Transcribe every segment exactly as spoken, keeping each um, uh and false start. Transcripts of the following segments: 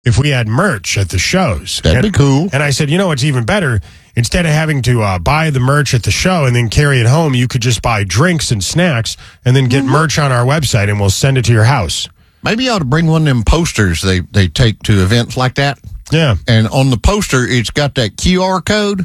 if we had merch at the shows. That'd and, be cool. And I said, you know what's even better? Instead of having to uh, buy the merch at the show and then carry it home, you could just buy drinks and snacks and then get mm-hmm. merch on our website and we'll send it to your house. Maybe you ought to bring one of them posters they, they take to events like that. Yeah. And on the poster, it's got that Q R code.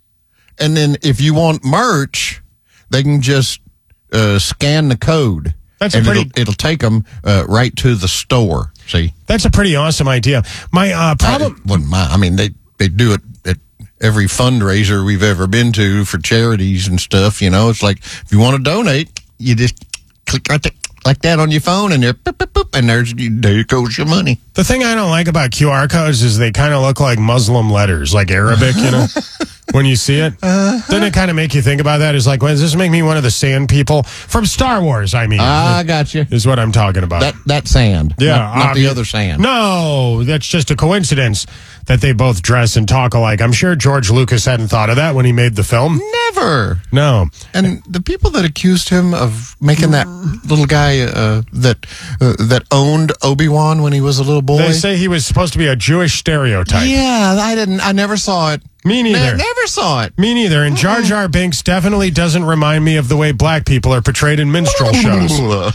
And then if you want merch, they can just uh, scan the code. That's and a pretty. It'll, it'll take them uh, right to the store. See, that's a pretty awesome idea. My uh, problem I, wasn't my. I mean, they they do it at every fundraiser we've ever been to for charities and stuff. You know, it's like if you want to donate, you just click right there, like that on your phone, and there, boop, boop, boop, and there's there goes your money. The thing I don't like about Q R codes is they kind of look like Muslim letters, like Arabic. You know. When you see it, uh-huh. Doesn't it kind of make you think about that? It's like, well, does this make me one of the sand people from Star Wars? I mean, I got you. Is what I'm talking about. That that sand, yeah, not, not the other sand. No, that's just a coincidence that they both dress and talk alike. I'm sure George Lucas hadn't thought of that when he made the film. Never. No. And the people that accused him of making that little guy uh, that uh, that owned Obi-Wan when he was a little boy, they say he was supposed to be a Jewish stereotype. Yeah, I didn't. I never saw it. Me neither. Ne- never saw it. Me neither. And Jar Jar Binks definitely doesn't remind me of the way black people are portrayed in minstrel shows.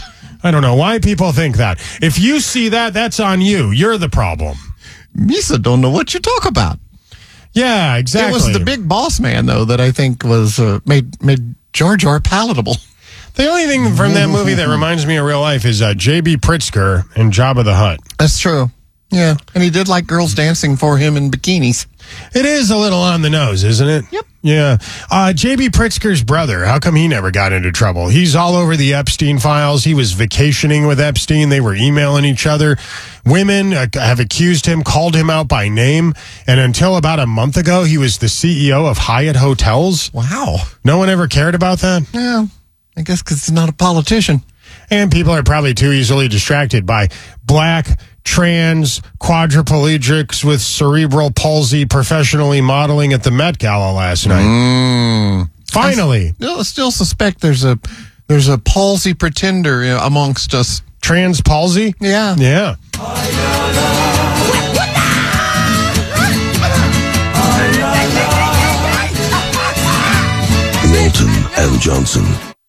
I don't know why people think that. If you see that, that's on you. You're the problem. Misa don't know what you talk about. Yeah, exactly. It was the big boss man, though, that I think was uh, made made Jar Jar palatable. The only thing from that movie that reminds me of real life is uh, J B Pritzker and Jabba the Hutt. That's true. Yeah, and he did like girls dancing for him in bikinis. It is a little on the nose, isn't it? Yep. Yeah. Uh, J B Pritzker's brother, how come he never got into trouble? He's all over the Epstein files. He was vacationing with Epstein. They were emailing each other. Women uh, have accused him, called him out by name. And until about a month ago, he was the C E O of Hyatt Hotels. Wow. No one ever cared about that? Yeah, I guess because he's not a politician. And people are probably too easily distracted by black, trans, quadriplegics with cerebral palsy professionally modeling at the Met Gala last night. Mm. Finally. I still, still suspect there's a there's a palsy pretender you know, amongst us. Trans palsy? Yeah. Yeah. Walton and Johnson.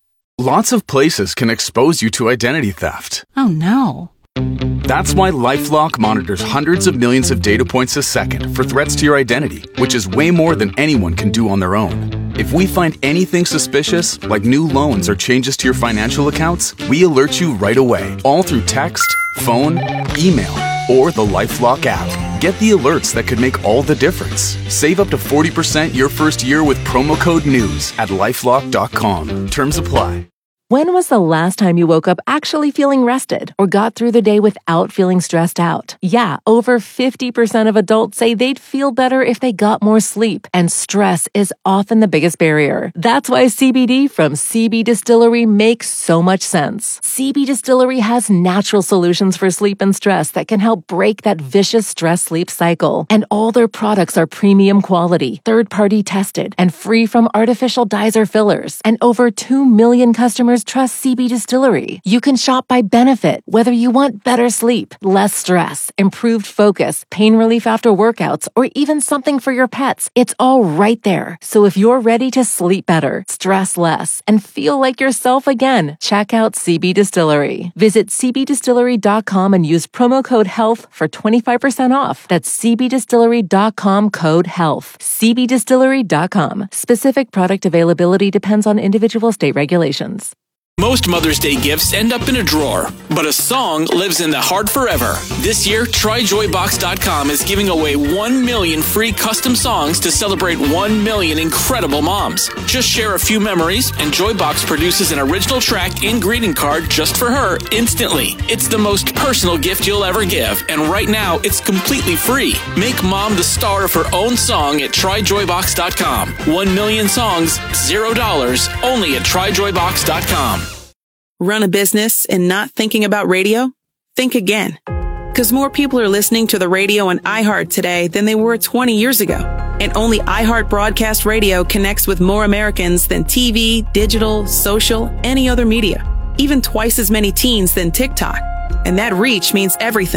Lots of places can expose you to identity theft. Oh, no. That's why LifeLock monitors hundreds of millions of data points a second for threats to your identity, which is way more than anyone can do on their own. If we find anything suspicious, like new loans or changes to your financial accounts, we alert you right away, all through text, phone, email, or the LifeLock app. Get the alerts that could make all the difference. Save up to forty percent your first year with promo code NEWS at lifelock dot com. Terms apply. When was the last time you woke up actually feeling rested or got through the day without feeling stressed out? Yeah, over fifty percent of adults say they'd feel better if they got more sleep, and stress is often the biggest barrier. That's why C B D from C B Distillery makes so much sense. C B Distillery has natural solutions for sleep and stress that can help break that vicious stress-sleep cycle. And all their products are premium quality, third-party tested, and free from artificial dyes or fillers. And over two million customers trust C B Distillery. You can shop by benefit, whether you want better sleep, less stress, improved focus, pain relief after workouts, or even something for your pets. It's all right there. So if you're ready to sleep better, stress less, and feel like yourself again, check out C B Distillery. Visit c b distillery dot com and use promo code HEALTH for twenty-five percent off. That's c b distillery dot com code HEALTH. c b distillery dot com. Specific product availability depends on individual state regulations. Most Mother's Day gifts end up in a drawer, but a song lives in the heart forever. This year, try joy box dot com is giving away one million free custom songs to celebrate one million incredible moms. Just share a few memories, and Joybox produces an original track and greeting card just for her instantly. It's the most personal gift you'll ever give, and right now, it's completely free. Make mom the star of her own song at try joy box dot com. One million songs, zero dollars, only at try joy box dot com. Run a business and not thinking about radio? Think again. Because more people are listening to the radio on iHeart today than they were twenty years ago. And only iHeart Broadcast Radio connects with more Americans than T V, digital, social, any other media. Even twice as many teens than TikTok. And that reach means everything.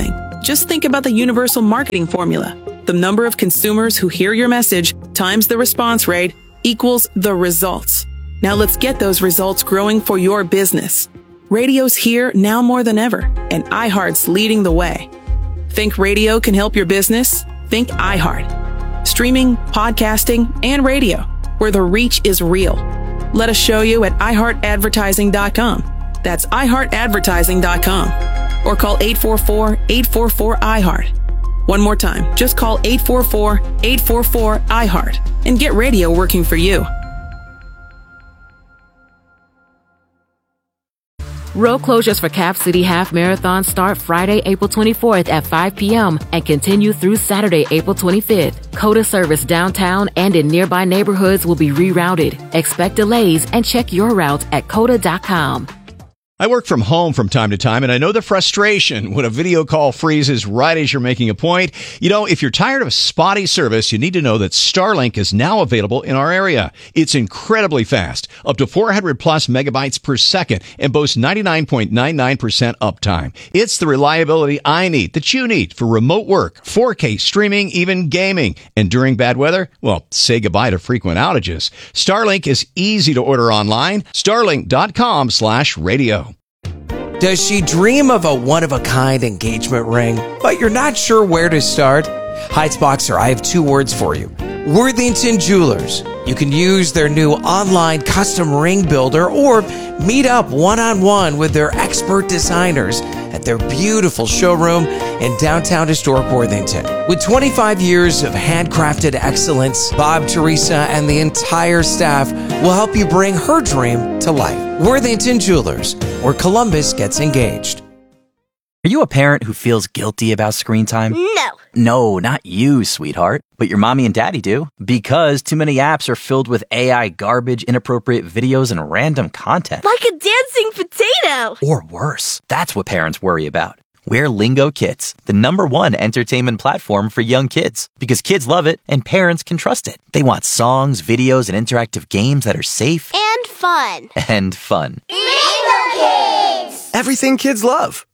Just think about the universal marketing formula. The number of consumers who hear your message times the response rate equals the results. Now let's get those results growing for your business. Radio's here now more than ever, and iHeart's leading the way. Think radio can help your business? Think iHeart. Streaming, podcasting, and radio, where the reach is real. Let us show you at i heart advertising dot com. That's i heart advertising dot com. Or call eight four four, eight four four, I heart. One more time, just call eight four four, eight four four, I heart and get radio working for you. Road closures for Cap City Half Marathon start Friday, April twenty-fourth at five p.m. and continue through Saturday, April twenty-fifth. COTA service downtown and in nearby neighborhoods will be rerouted. Expect delays and check your route at cota dot com. I work from home from time to time, and I know the frustration when a video call freezes right as you're making a point. You know, if you're tired of spotty service, you need to know that Starlink is now available in our area. It's incredibly fast, up to four hundred plus megabytes per second, and boasts ninety-nine point nine nine percent uptime. It's the reliability I need, that you need, for remote work, four K streaming, even gaming. And during bad weather, well, say goodbye to frequent outages. Starlink is easy to order online. Starlink dot com slash radio. Does she dream of a one-of-a-kind engagement ring, but you're not sure where to start? Heights Boxer, I have two words for you. Worthington Jewelers. You can use their new online custom ring builder or meet up one-on-one with their expert designers at their beautiful showroom in downtown historic Worthington. With twenty-five years of handcrafted excellence, Bob, Teresa, and the entire staff will help you bring her dream to life. Worthington Jewelers, where Columbus gets engaged. Are you a parent who feels guilty about screen time? No. No, not you, sweetheart. But your mommy and daddy do. Because too many apps are filled with A I garbage, inappropriate videos, and random content. Like a dancing potato. Or worse. That's what parents worry about. We're Lingo Kids, the number one entertainment platform for young kids. Because kids love it and parents can trust it. They want songs, videos, and interactive games that are safe. And fun. And fun. Lingo Kids! Everything kids love.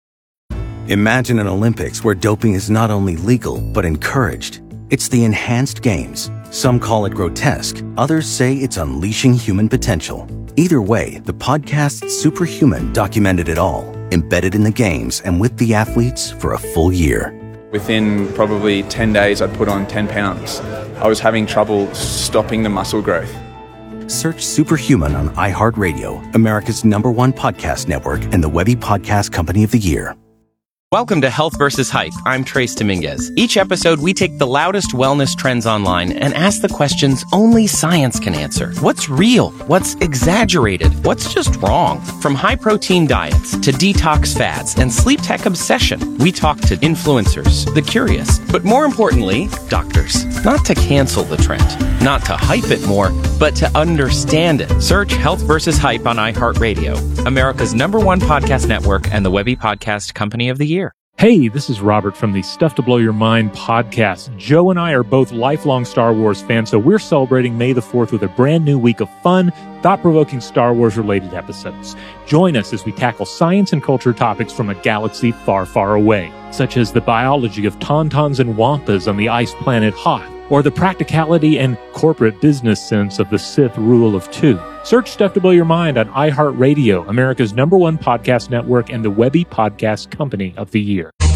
Imagine an Olympics where doping is not only legal, but encouraged. It's the enhanced games. Some call it grotesque. Others say it's unleashing human potential. Either way, the podcast Superhuman documented it all, embedded in the games and with the athletes for a full year. Within probably ten days, I'd put on ten pounds. I was having trouble stopping the muscle growth. Search Superhuman on iHeartRadio, America's number one podcast network and the Webby Podcast Company of the Year. Welcome to Health versus Hype. I'm Trace Dominguez. Each episode, we take the loudest wellness trends online and ask the questions only science can answer. What's real? What's exaggerated? What's just wrong? From high-protein diets to detox fads and sleep tech obsession, we talk to influencers, the curious, but more importantly, doctors. Not to cancel the trend, not to hype it more, but to understand it. Search Health versus Hype on iHeartRadio, America's number one podcast network and the Webby Podcast Company of the Year. Hey, this is Robert from the Stuff to Blow Your Mind podcast. Joe and I are both lifelong Star Wars fans, so we're celebrating May the fourth with a brand new week of fun, thought-provoking Star Wars-related episodes. Join us as we tackle science and culture topics from a galaxy far, far away, such as the biology of tauntauns and wampas on the ice planet Hoth, or the practicality and corporate business sense of the Sith rule of two. Search Stuff to Blow Your Mind on iHeartRadio, America's number one podcast network and the Webby Podcast Company of the Year.